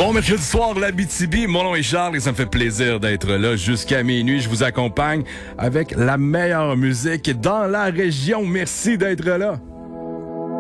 Bon mercredi soir, l'Abitibi. Mon nom est Charles et ça me fait plaisir d'être là jusqu'à minuit. Je vous accompagne avec la meilleure musique dans la région. Merci d'être là.